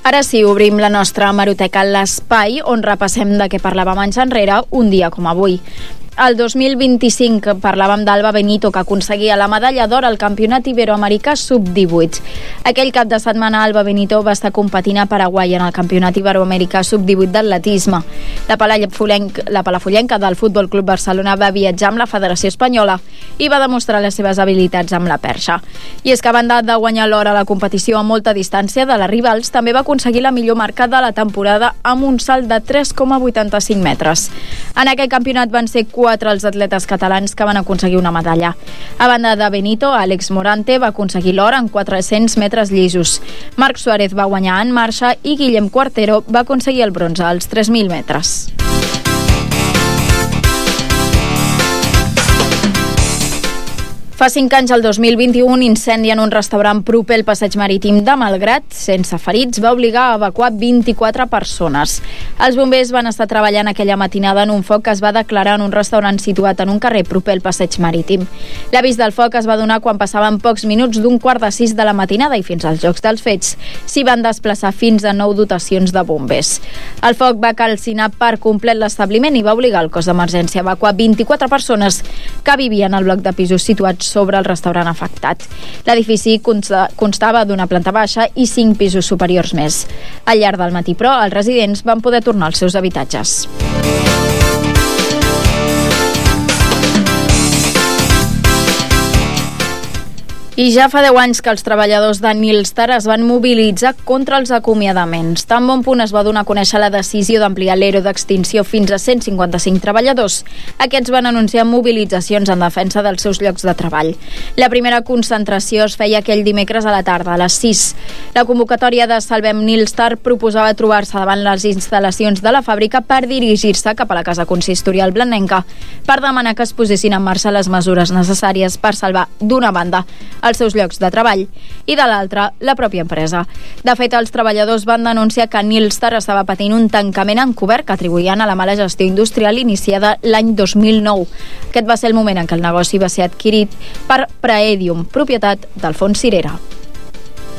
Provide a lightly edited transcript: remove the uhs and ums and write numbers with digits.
Ara sí, obrim la nostra hemeroteca, l'espai on repassem de què parlàvem anys enrere, un dia com avui. El 2025 parlàvem d'Alba Benito, que aconseguia la medalla d'or al Campionat Iberoamericà Sub-18. Aquell cap de setmana Alba Benito va estar competint a Paraguai en el Campionat Iberoamericà Sub-18 d'atletisme. La palafollenca del Futbol Club Barcelona va viatjar amb la Federació Espanyola i va demostrar les seves habilitats amb la perxa. I és que a banda de guanyar l'or a la competició a molta distància de les rivals, també va aconseguir la millor marca de la temporada amb un salt de 3,85 metres. En aquell campionat van ser 4 els atletes catalans que van aconseguir una medalla. A banda de Benito, Àlex Morante va aconseguir l'or en 400 metres llisos. Marc Suárez va guanyar en marxa i Guillem Cuartero va aconseguir el bronze als 3.000 metres. Fa 5 anys, el 2021, incendi en un restaurant proper al passeig marítim de Malgrat, sense ferits, va obligar a evacuar 24 persones. Els bombers van estar treballant aquella matinada en un foc que es va declarar en un restaurant situat en un carrer proper al passeig marítim. L'avís del foc es va donar quan passaven pocs minuts d'un 5:15 de la matinada i fins als llocs dels fets s'hi van desplaçar fins a 9 dotacions de bombers. El foc va calcinar per complet l'establiment i va obligar el cos d'emergència a evacuar 24 persones que vivien al bloc de pisos situats sobre el restaurant afectat. L'edifici constava d'una planta baixa i 5 pisos superiors més. Al llarg del matí, però, els residents van poder tornar als seus habitatges. I ja fa 10 anys que els treballadors de Nilstar es van mobilitzar contra els acomiadaments. Tan bon punt es va donar a conèixer la decisió d'ampliar l'ERO d'extinció fins a 155 treballadors. Aquests van anunciar mobilitzacions en defensa dels seus llocs de treball. La primera concentració es feia aquell dimecres a la tarda, a les 6. La convocatòria de Salvem Nilstar proposava trobar-se davant les instal·lacions de la fàbrica per dirigir-se cap a la casa consistorial blanenca per demanar que es posessin en marxa les mesures necessàries per salvar, d'una banda, els seus llocs de treball i de l'altra, la pròpia empresa. De fet, els treballadors van denunciar que Nilstar estava patint un tancament encobert que atribuïen a la mala gestió industrial iniciada l'any 2009. Aquest va ser el moment en què el negoci va ser adquirit per Praedium, propietat d'Alfons Cirera.